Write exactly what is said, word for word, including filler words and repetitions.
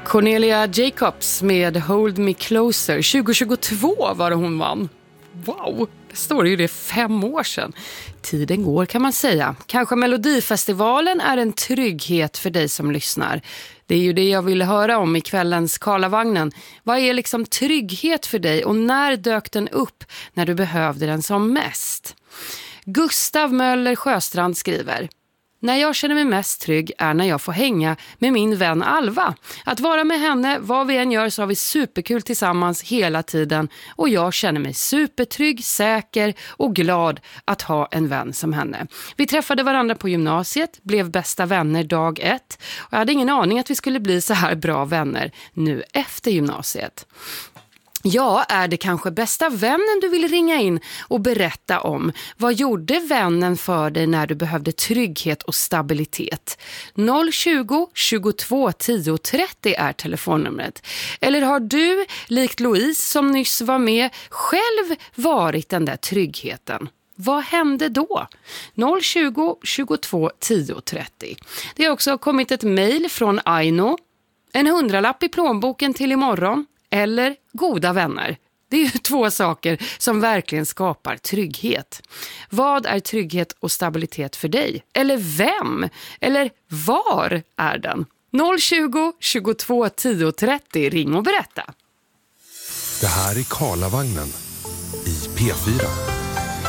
Cornelia Jacobs med Hold Me Closer. tjugohundratjugotvå var det hon vann. Wow, det står ju det fem år sedan. Tiden går kan man säga. Kanske Melodifestivalen är en trygghet för dig som lyssnar. Det är ju det jag ville höra om i kvällens Karlavagnen. Vad är liksom trygghet för dig och när dök den upp när du behövde den som mest? Gustav Möller Sjöstrand skriver: när jag känner mig mest trygg är när jag får hänga med min vän Alva. Att vara med henne, vad vi än gör, så har vi superkul tillsammans hela tiden. Och jag känner mig supertrygg, säker och glad att ha en vän som henne. Vi träffade varandra på gymnasiet, blev bästa vänner dag ett. Och jag hade ingen aning att vi skulle bli så här bra vänner nu efter gymnasiet. Ja, är det kanske bästa vännen du vill ringa in och berätta om? Vad gjorde vännen för dig när du behövde trygghet och stabilitet? noll tjugo, tjugotvå, tio, trettio är telefonnumret. Eller har du, likt Louise som nyss var med, själv varit den där tryggheten? Vad hände då? noll tjugo, tjugotvå, tio, trettio. Det har också kommit ett mejl från Aino. En hundralapp i plånboken till imorgon. Eller goda vänner. Det är ju två saker som verkligen skapar trygghet. Vad är trygghet och stabilitet för dig? Eller vem? Eller var är den? noll tjugo, tjugotvå, tio, trettio. Ring och berätta. Det här är Karlavagnen i P fyra.